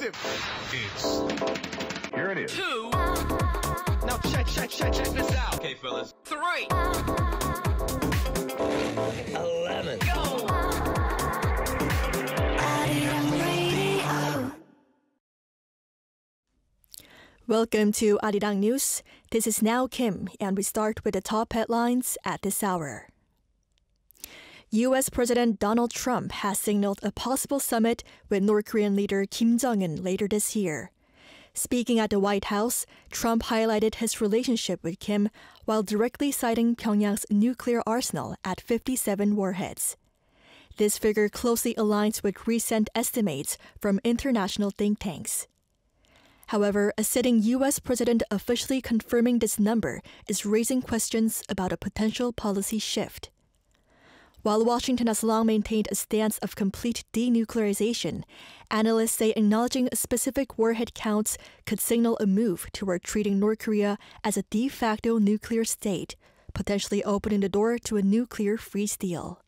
explosive. Here it is. 2. Now check this out. Okay, fellas. 3. 11. Go. Welcome to Arirang News. This is Now Kim, and we start with the top headlines at this hour. U.S. President Donald Trump has signaled a possible summit with North Korean leader Kim Jong-un later this year. Speaking at the White House, Trump highlighted his relationship with Kim while directly citing Pyongyang's nuclear arsenal at 57 warheads. This figure closely aligns with recent estimates from international think tanks. However, a sitting U.S. president officially confirming this number is raising questions about a potential policy shift. While Washington has long maintained a stance of complete denuclearization, analysts say acknowledging specific warhead counts could signal a move toward treating North Korea as a de facto nuclear state, potentially opening the door to a nuclear freeze deal.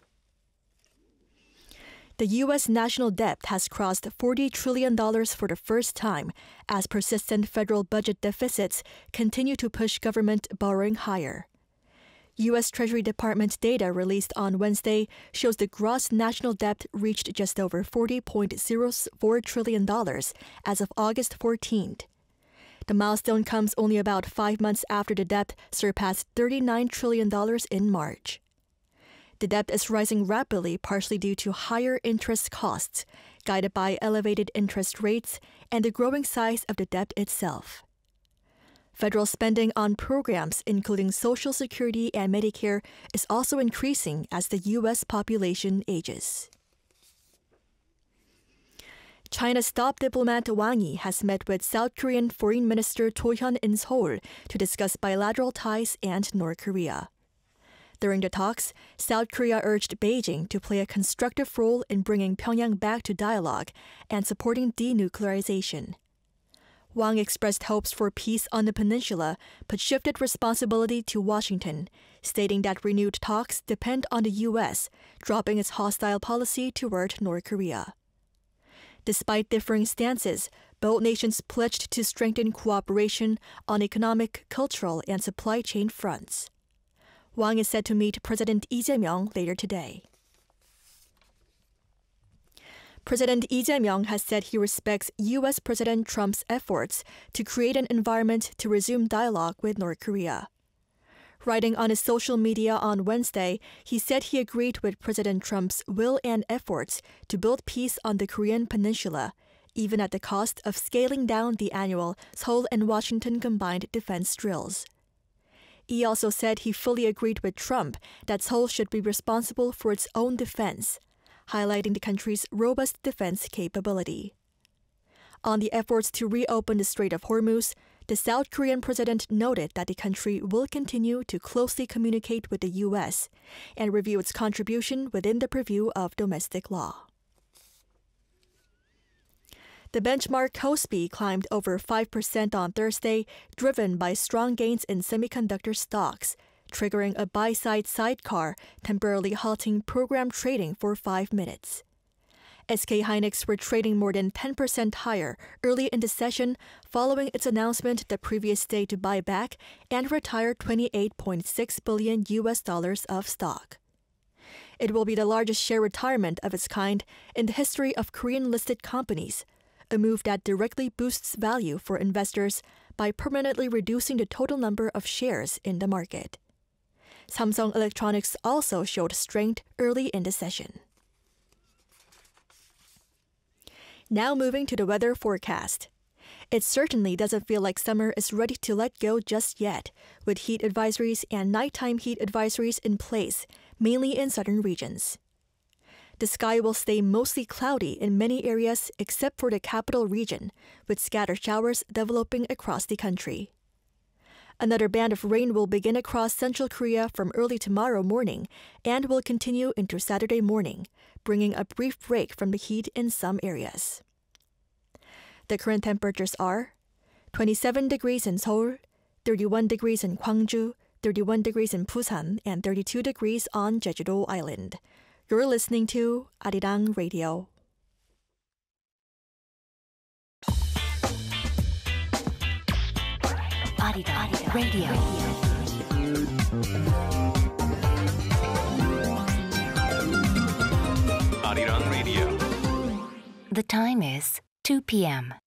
The U.S. national debt has crossed $40 trillion for the first time as persistent federal budget deficits continue to push government borrowing higher. U.S. Treasury Department data released on Wednesday shows the gross national debt reached just over $40.04 trillion as of August 14th. The milestone comes only about 5 months after the debt surpassed $39 trillion in March. The debt is rising rapidly, partially due to higher interest costs, guided by elevated interest rates and the growing size of the debt itself. Federal spending on programs including Social Security and Medicare is also increasing as the U.S. population ages. China's top diplomat Wang Yi has met with South Korean Foreign Minister Cho Hyun in Seoul to discuss bilateral ties and North Korea. During the talks, South Korea urged Beijing to play a constructive role in bringing Pyongyang back to dialogue and supporting denuclearization. Wang expressed hopes for peace on the peninsula, but shifted responsibility to Washington, stating that renewed talks depend on the U.S. dropping its hostile policy toward North Korea. Despite differing stances, both nations pledged to strengthen cooperation on economic, cultural, and supply chain fronts. Wang is set to meet President Lee Jae-myung later today. President Lee Jae-myung has said he respects U.S. President Trump's efforts to create an environment to resume dialogue with North Korea. Writing on his social media on Wednesday, he said he agreed with President Trump's will and efforts to build peace on the Korean peninsula, even at the cost of scaling down the annual Seoul and Washington combined defense drills. He also said he fully agreed with Trump that Seoul should be responsible for its own defense, highlighting the country's robust defense capability. On the efforts to reopen the Strait of Hormuz, the South Korean president noted that the country will continue to closely communicate with the U.S. and review its contribution within the purview of domestic law. The benchmark KOSPI climbed over 5% on Thursday, driven by strong gains in semiconductor stocks, triggering a buy-side sidecar, temporarily halting program trading for 5 minutes. SK Hynix were trading more than 10% higher early in the session following its announcement the previous day to buy back and retire $28.6 billion of stock. It will be the largest share retirement of its kind in the history of Korean-listed companies, a move that directly boosts value for investors by permanently reducing the total number of shares in the market. Samsung Electronics also showed strength early in the session. Now moving to the weather forecast. It certainly doesn't feel like summer is ready to let go just yet, with heat advisories and nighttime heat advisories in place, mainly in southern regions. The sky will stay mostly cloudy in many areas except for the capital region, with scattered showers developing across the country. Another band of rain will begin across central Korea from early tomorrow morning and will continue into Saturday morning, bringing a brief break from the heat in some areas. The current temperatures are 27 degrees in Seoul, 31 degrees in Gwangju, 31 degrees in Busan, and 32 degrees on Jeju-do Island. You're listening to Arirang Radio. Arirang Radio. Arirang Radio. The time is 2 p.m.